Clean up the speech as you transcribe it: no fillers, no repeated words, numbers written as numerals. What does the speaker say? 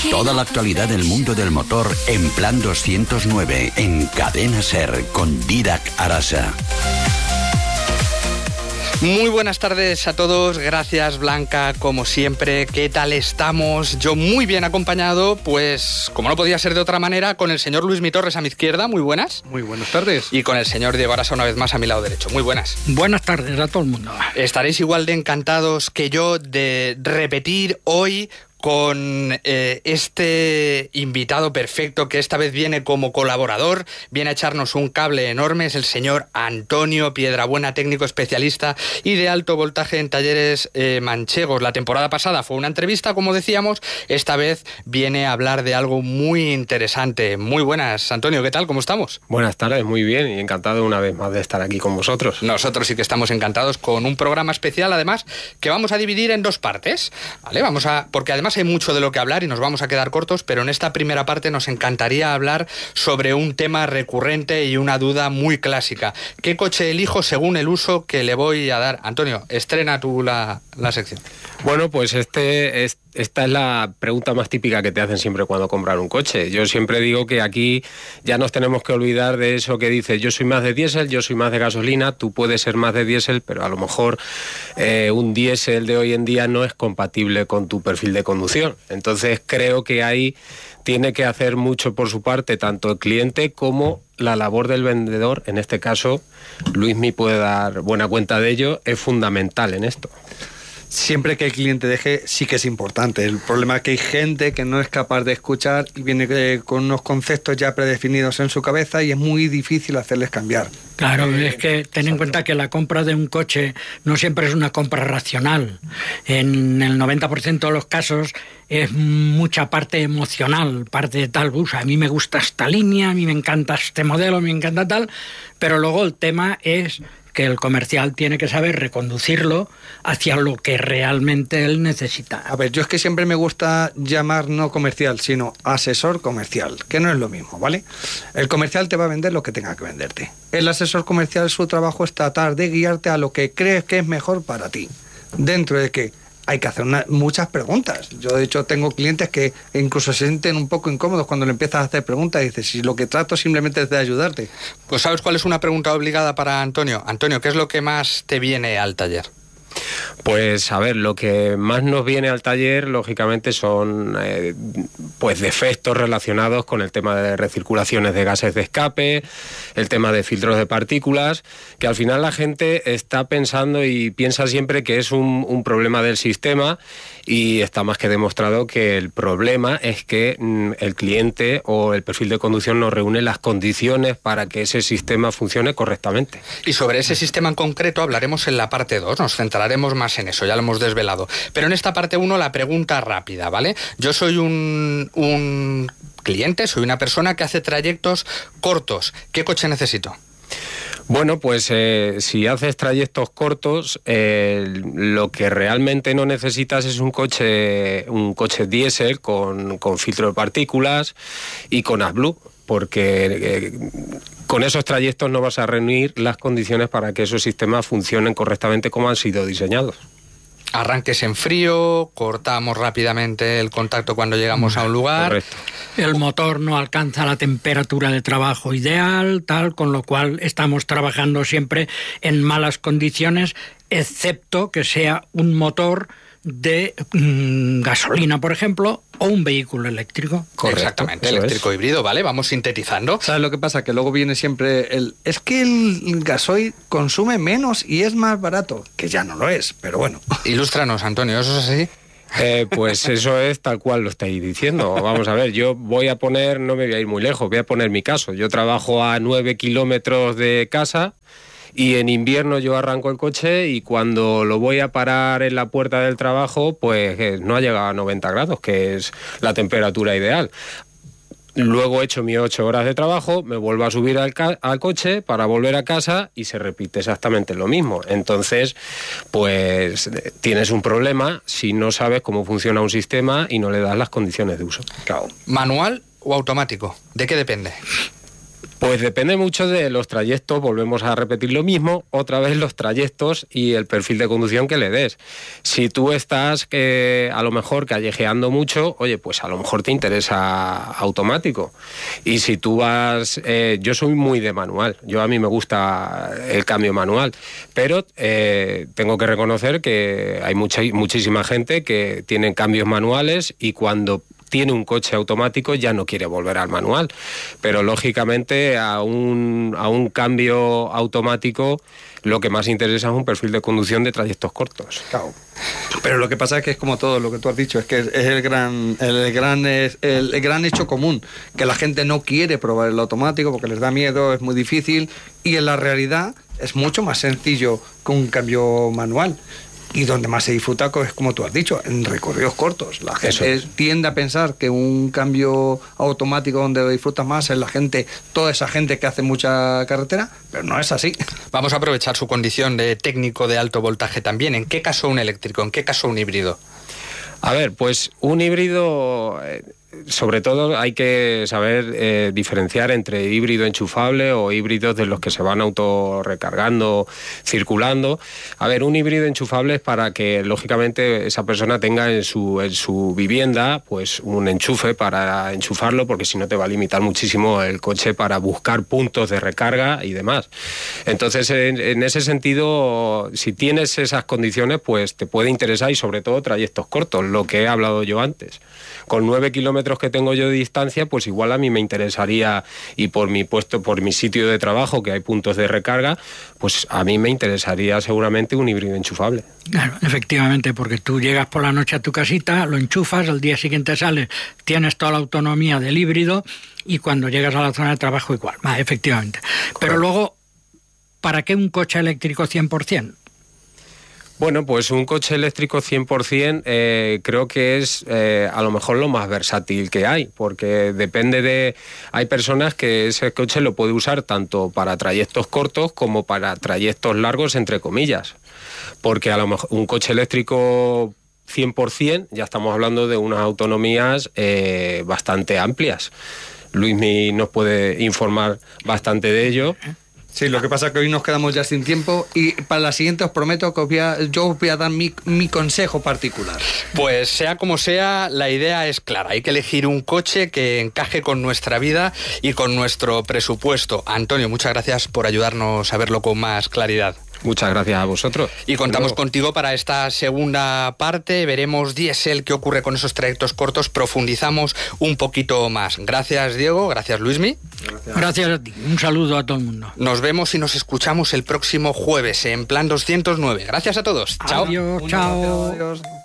Toda la actualidad del mundo del motor en Plan 209 en Cadena SER con Dídac Arasa. Muy buenas tardes a todos, gracias Blanca, como siempre. ¿Qué tal estamos? Yo muy bien acompañado, pues como no podía ser de otra manera, con el señor Luismi Torres a mi izquierda, muy buenas. Muy buenas tardes. Y con el señor Diego Arasa una vez más a mi lado derecho, muy buenas. Buenas tardes a todo el mundo. Estaréis igual de encantados que yo de repetir hoy con este invitado perfecto que esta vez viene como colaborador, viene a echarnos un cable enorme, es el señor Antonio Piedrabuena, técnico especialista y de alto voltaje en talleres manchegos. La temporada pasada fue una entrevista, como decíamos, esta vez viene a hablar de algo muy interesante. Muy buenas, Antonio, ¿qué tal? ¿Cómo estamos? Buenas tardes, muy bien, y encantado una vez más de estar aquí con vosotros. Nosotros sí que estamos encantados con un programa especial, además, que vamos a dividir en dos partes, ¿vale? Porque además hay mucho de lo que hablar y nos vamos a quedar cortos, pero en esta primera parte nos encantaría hablar sobre un tema recurrente y una duda muy clásica. ¿Qué coche elijo según el uso que le voy a dar? Antonio, estrena tú la sección. Bueno, pues esta es la pregunta más típica que te hacen siempre cuando compran un coche. Yo siempre digo que aquí ya nos tenemos que olvidar de eso que dice yo soy más de diésel, yo soy más de gasolina, tú puedes ser más de diésel, pero a lo mejor un diésel de hoy en día no es compatible con tu perfil de conducción. Entonces creo que ahí tiene que hacer mucho por su parte tanto el cliente como la labor del vendedor. En este caso, Luismi puede dar buena cuenta de ello, es fundamental en esto. Siempre que el cliente deje, sí que es importante. El problema es que hay gente que no es capaz de escuchar y viene con unos conceptos ya predefinidos en su cabeza y es muy difícil hacerles cambiar. Claro, es que ten en cuenta que la compra de un coche no siempre es una compra racional. En el 90% de los casos es mucha parte emocional, parte de tal, a mí me gusta esta línea, a mí me encanta este modelo, me encanta tal, pero luego el tema es que el comercial tiene que saber reconducirlo hacia lo que realmente él necesita. A ver, yo es que siempre me gusta llamar no comercial, sino asesor comercial, que no es lo mismo, ¿vale? El comercial te va a vender lo que tenga que venderte. El asesor comercial, su trabajo es tratar de guiarte a lo que crees que es mejor para ti. Dentro de que hay que hacer muchas preguntas. Yo, de hecho, tengo clientes que incluso se sienten un poco incómodos cuando le empiezas a hacer preguntas y dices, si lo que trato simplemente es de ayudarte. Pues ¿sabes cuál es una pregunta obligada para Antonio? Antonio, ¿qué es lo que más te viene al taller? Pues a ver, lo que más nos viene al taller lógicamente son pues defectos relacionados con el tema de recirculaciones de gases de escape, el tema de filtros de partículas, que al final la gente está pensando y piensa siempre que es un problema del sistema, y está más que demostrado que el problema es que el cliente o el perfil de conducción no reúne las condiciones para que ese sistema funcione correctamente. Y sobre ese sistema en concreto hablaremos en la parte 2, nos centraremos más en eso, ya lo hemos desvelado. Pero en esta parte 1 la pregunta rápida, ¿vale? Yo soy un cliente, soy una persona que hace trayectos cortos. ¿Qué coche necesito? Bueno, pues si haces trayectos cortos, lo que realmente no necesitas es un coche diésel con filtro de partículas y con AdBlue, porque con esos trayectos no vas a reunir las condiciones para que esos sistemas funcionen correctamente como han sido diseñados. Arranques en frío, cortamos rápidamente el contacto cuando llegamos a un lugar. Correcto. El motor no alcanza la temperatura de trabajo ideal, tal, con lo cual estamos trabajando siempre en malas condiciones, excepto que sea un motor de gasolina, por ejemplo, o un vehículo eléctrico. Correcto, exactamente, eléctrico híbrido, ¿vale? Vamos sintetizando. ¿Sabes lo que pasa? Que luego viene siempre es que el gasoil consume menos y es más barato, que ya no lo es, pero bueno. Ilústranos, Antonio, ¿eso es así? Pues eso es tal cual lo estáis diciendo. Vamos a ver, yo voy a poner, no me voy a ir muy lejos, voy a poner mi caso. Yo trabajo a 9 kilómetros de casa y en invierno yo arranco el coche y cuando lo voy a parar en la puerta del trabajo, pues no ha llegado a 90 grados, que es la temperatura ideal. Luego he hecho mis 8 horas de trabajo, me vuelvo a subir al coche para volver a casa y se repite exactamente lo mismo. Entonces, pues tienes un problema si no sabes cómo funciona un sistema y no le das las condiciones de uso. Claro. ¿Manual o automático? ¿De qué depende? Pues depende mucho de los trayectos, volvemos a repetir lo mismo, otra vez los trayectos y el perfil de conducción que le des. Si tú estás a lo mejor callejeando mucho, oye, pues a lo mejor te interesa automático. Y si tú vas, yo soy muy de manual, a mí me gusta el cambio manual, pero tengo que reconocer que hay muchísima gente que tiene cambios manuales y cuando tiene un coche automático ya no quiere volver al manual, pero lógicamente a un cambio automático lo que más interesa es un perfil de conducción de trayectos cortos. Claro. Pero lo que pasa es que es como todo lo que tú has dicho, es que es el gran hecho común, que la gente no quiere probar el automático porque les da miedo, es muy difícil, y en la realidad es mucho más sencillo que un cambio manual. Y donde más se disfruta es como tú has dicho, en recorridos cortos. La gente tiende a pensar que un cambio automático donde disfrutas más es toda esa gente que hace mucha carretera, pero no es así. Vamos a aprovechar su condición de técnico de alto voltaje también. ¿En qué caso un eléctrico? ¿En qué caso un híbrido? A ver, pues un híbrido, sobre todo hay que saber diferenciar entre híbrido enchufable o híbridos de los que se van autorrecargando, circulando. A ver, un híbrido enchufable es para que lógicamente esa persona tenga en su vivienda pues un enchufe para enchufarlo, porque si no te va a limitar muchísimo el coche para buscar puntos de recarga y demás. Entonces, en ese sentido, si tienes esas condiciones, pues te puede interesar, y sobre todo trayectos cortos, lo que he hablado yo antes. Con 9 kilómetros que tengo yo de distancia, pues igual a mí me interesaría, y por mi sitio de trabajo, que hay puntos de recarga, pues a mí me interesaría seguramente un híbrido enchufable. Claro, efectivamente, porque tú llegas por la noche a tu casita, lo enchufas, al día siguiente sales, tienes toda la autonomía del híbrido, y cuando llegas a la zona de trabajo igual, efectivamente. Correcto. Pero luego, ¿para qué un coche eléctrico 100%? Bueno, pues un coche eléctrico 100% creo que es a lo mejor lo más versátil que hay, porque hay personas que ese coche lo puede usar tanto para trayectos cortos como para trayectos largos, entre comillas, porque a lo mejor un coche eléctrico 100% ya estamos hablando de unas autonomías bastante amplias. Luismi nos puede informar bastante de ello. Sí, lo que pasa es que hoy nos quedamos ya sin tiempo, y para la siguiente os prometo que yo os voy a dar mi consejo particular. Pues sea como sea, la idea es clara. Hay que elegir un coche que encaje con nuestra vida y con nuestro presupuesto. Antonio, muchas gracias por ayudarnos a verlo con más claridad. Muchas gracias a vosotros. Y contamos contigo para esta segunda parte. Veremos diésel, qué ocurre con esos trayectos cortos. Profundizamos un poquito más. Gracias, Diego. Gracias, Luismi. Gracias a ti. Un saludo a todo el mundo. Nos vemos y nos escuchamos el próximo jueves en Plan 209. Gracias a todos. Chao. Adiós, chao. Adiós.